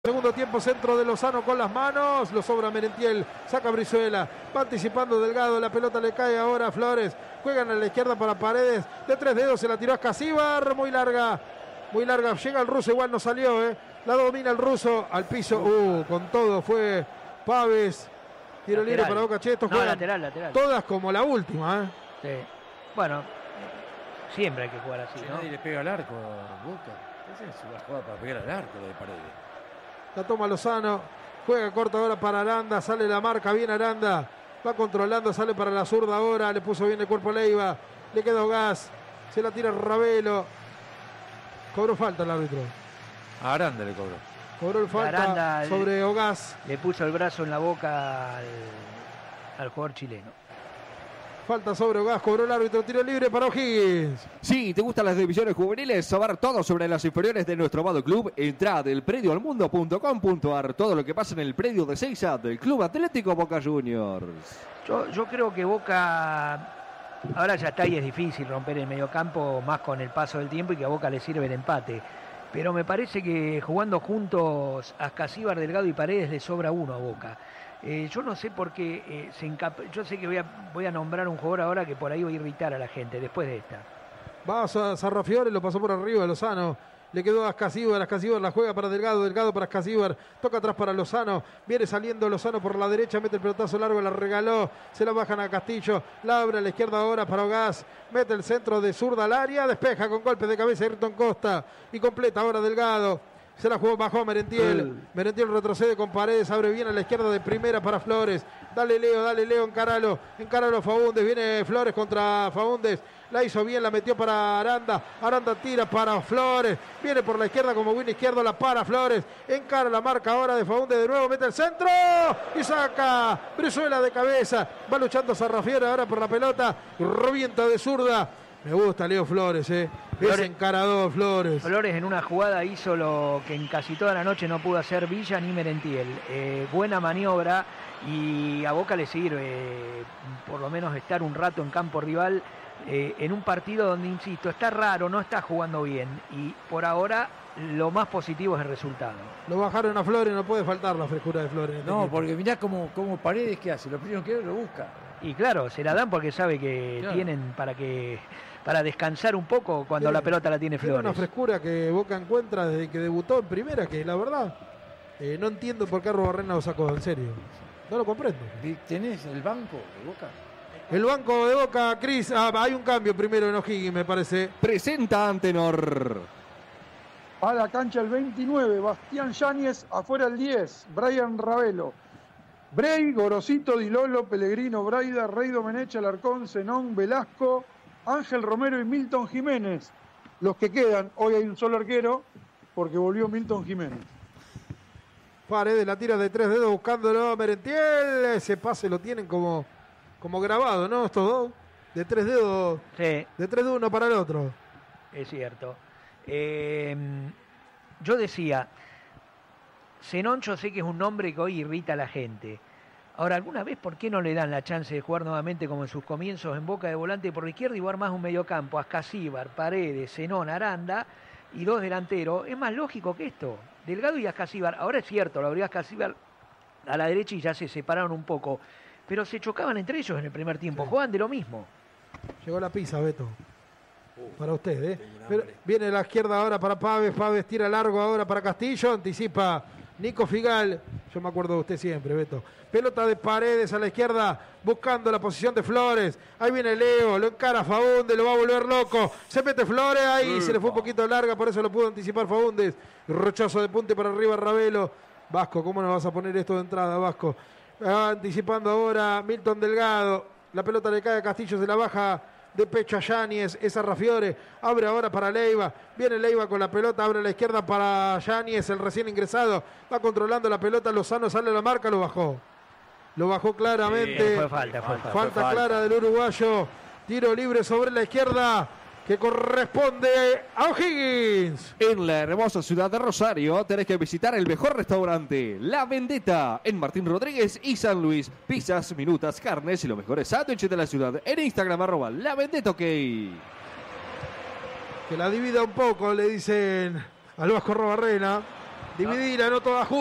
Segundo tiempo, centro de Lozano con las manos, lo sobra Merentiel, saca Brizuela, va anticipando Delgado, la pelota le cae ahora a Flores, juegan a la izquierda para Paredes, de 3 dedos se la tiró a Escasíbar, muy larga, llega el ruso, igual no salió, la domina el ruso, al piso, con todo fue Pávez, tiro libre para Boca. Che, estos juegan lateral. Todas como la última, Sí. Bueno, siempre hay que jugar así, ¿no? Nadie le pega al arco a Boca. Esa es una jugada para pegar al arco de Paredes. La toma Lozano, juega corta ahora para Aranda, sale la marca, bien Aranda, va controlando, sale para la zurda ahora, le puso bien el cuerpo a Leiva, le quedó Gas, se la tira Ravelo, cobró falta el árbitro. A Aranda le cobró. Cobró el falta Aranda sobre Ogás. Le puso el brazo en la boca al jugador chileno. Falta sobre Ogás, cobró el árbitro, tiro libre para O'Higgins. Si te gustan las divisiones juveniles, saber todo sobre las inferiores de nuestro amado club, entra a delpredioalmundo.com.ar. Todo lo que pasa en el predio de Seiza del Club Atlético Boca Juniors. Yo creo que Boca ahora ya está y es difícil romper el mediocampo más con el paso del tiempo y que a Boca le sirve el empate. Pero me parece que jugando juntos a Escasíbar, Delgado y Paredes le sobra uno a Boca. Yo no sé por qué yo sé que voy a nombrar un jugador ahora que por ahí va a irritar a la gente después de esta. Va a Sarrafiore, lo pasó por arriba Lozano. Le quedó a Escasíbar la juega para Delgado para Escasíbar, toca atrás para Lozano, viene saliendo Lozano por la derecha, mete el pelotazo largo, la regaló, se la bajan a Castillo, la abre a la izquierda ahora para Ogás, mete el centro de zurda al área, despeja con golpe de cabeza Ayrton Costa y completa ahora Delgado. Se la jugó, bajó Merentiel. Merentiel retrocede con Paredes, abre bien a la izquierda de primera para Flores. Dale Leo, encáralo a Faúndez. Viene Flores contra Faúndez. La hizo bien, la metió para Aranda. Aranda tira para Flores. Viene por la izquierda como win izquierdo, la para Flores. Encara la marca ahora de Faúndez de nuevo, mete el centro y saca. Brizuela de cabeza. Va luchando Sarrafiore ahora por la pelota. Revienta de zurda. Me gusta Leo Flores, Es encarador Flores. Flores en una jugada hizo lo que en casi toda la noche no pudo hacer Villa ni Merentiel. Buena maniobra y a Boca le sirve por lo menos estar un rato en campo rival en un partido donde, insisto, está raro, no está jugando bien y por ahora lo más positivo es el resultado. Lo bajaron a Flores, no puede faltar la frescura de Flores. No, porque mirá cómo Paredes que hace, lo primero que lo busca. Y claro, se la dan porque sabe que tienen para descansar un poco cuando la pelota la tiene Flores. Tiene una frescura que Boca encuentra desde que debutó en primera, que la verdad no entiendo por qué Arrobarrena lo sacó, en serio. No lo comprendo. ¿Tenés el banco de Boca? El banco de Boca, Cris, hay un cambio primero en O'Higgins, me parece. Presenta Antenor. A la cancha el 29, Bastián Yáñez, afuera el 10, Brian Ravelo. Brey, Gorosito, Di Lolo, Pellegrino, Braida, Rey Domenech, Alarcón, Zenón, Velasco, Ángel Romero y Milton Jiménez. Los que quedan, hoy hay un solo arquero porque volvió Milton Jiménez. Paredes la tira de 3 dedos buscándolo a Merentiel. Ese pase lo tienen como grabado, ¿no? Estos dos. De 3 dedos. Sí. De 3 dedos uno para el otro. Es cierto. Yo decía, Zenón yo sé que es un nombre que hoy irrita a la gente. Ahora, ¿alguna vez por qué no le dan la chance de jugar nuevamente como en sus comienzos en Boca de volante por la izquierda y jugar más un mediocampo? Escasíbar, Paredes, Zenón, Aranda y 2 delanteros. Es más lógico que esto. Delgado y Escasíbar. Ahora es cierto, lo abrió Escasíbar a la derecha y ya se separaron un poco. Pero se chocaban entre ellos en el primer tiempo. Juegan de lo mismo. Llegó la pizza, Beto. Para usted, Pero viene a la izquierda ahora para Pávez. Pávez tira largo ahora para Castillo. Anticipa Nico Figal. Yo me acuerdo de usted siempre, Beto. Pelota de Paredes a la izquierda, buscando la posición de Flores. Ahí viene Leo, lo encara Faúndez, lo va a volver loco. Se mete Flores, ahí se le fue un poquito larga, por eso lo pudo anticipar Faúndez. Rochazo de punte para arriba Ravelo. Vasco, ¿cómo nos vas a poner esto de entrada, Vasco? Anticipando ahora Milton Delgado. La pelota le cae a Castillo, se la baja de pecho a Yáñez, es Sarrafiore, abre ahora para Leiva, viene Leiva con la pelota, abre a la izquierda para Yáñez, el recién ingresado, va controlando la pelota, Lozano sale a la marca, lo bajó claramente, fue falta clara del uruguayo, tiro libre sobre la izquierda, que corresponde a O'Higgins. En la hermosa ciudad de Rosario tenés que visitar el mejor restaurante, La Vendetta, en Martín Rodríguez y San Luis. Pizzas, minutas, carnes y los mejores sándwiches de la ciudad. En Instagram @La Vendetta, ok. Que la divida un poco, le dicen al Vasco Arrobarrena. Dividila, no toda junta.